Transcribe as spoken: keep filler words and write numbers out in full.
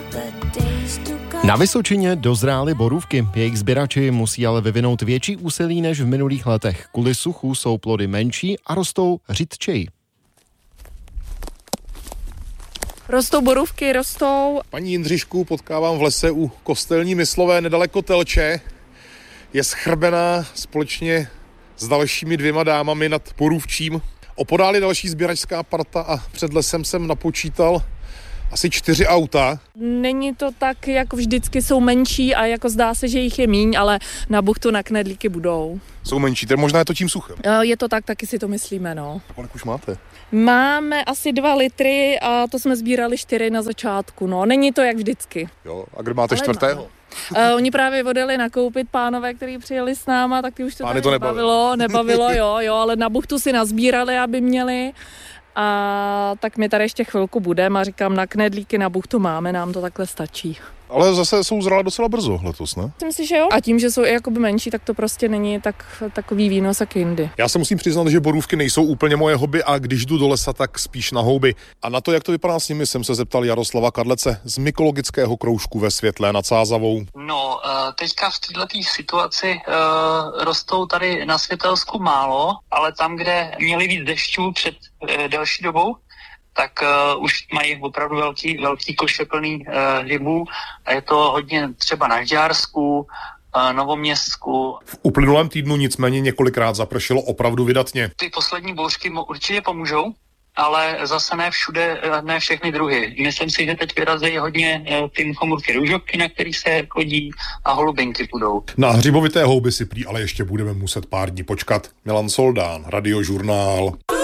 Na Vysočině dozrály borůvky. Jejich sběrači musí ale vyvinout větší úsilí než v minulých letech. Kvůli suchu jsou plody menší a rostou řidčeji. Rostou borůvky, rostou. Paní Jindřišku potkávám v lese u Kostelní Myslové nedaleko Telče. Je schrbená společně s dalšími dvěma dámami nad borůvčím. Opodál je další sběračská parta a před lesem jsem napočítal asi čtyři auta. Není to tak, jako vždycky jsou menší a jako zdá se, že jich je míň, ale na buchtu na knedlíky budou. Jsou menší, tak možná je to tím suchem. Je to tak, taky si to myslíme, no. A kolik už máte? Máme asi dva litry a to jsme sbírali čtyři na začátku, no. Není to jak vždycky. Jo, a kde máte ale čtvrtého? Uh, oni právě odjeli nakoupit pánové, kteří přijeli s náma, tak ty už to Pány to nebavilo, nebavilo, jo, jo, ale na buchtu si nazbírali, aby měli. A tak my tady ještě chvilku budeme a říkám, na knedlíky na buchtu máme, nám to takhle stačí. Ale zase jsou zrala docela brzo letos, ne? Myslím si, že jo. A tím, že jsou i jakoby menší, tak to prostě není tak, takový výnos jak jindy. Já se musím přiznat, že borůvky nejsou úplně moje hobby a když jdu do lesa, tak spíš na houby. A na to, jak to vypadá s nimi, jsem se zeptal Jaroslava Kadlece z mykologického kroužku ve Světlé nad Sázavou. No, teďka v této situaci uh, rostou tady na Světelsku málo, ale tam, kde měli víc dešťů před uh, delší dobou, tak uh, už mají opravdu velký, velký koše plný uh, hybů a je to hodně třeba na Žďársku, uh, Novoměstsku. V uplynulém týdnu nicméně několikrát zapršelo opravdu vydatně. Ty poslední bouřky mu určitě pomůžou, ale zase ne všude, ne všechny druhy. Myslím si, že teď vyrazí hodně ty muchomorky růžovky, na který se chodí, a holubinky půjdou. Na hřibovité houby si prý ale ještě budeme muset pár dní počkat. Milan Soldán, Radiožurnál.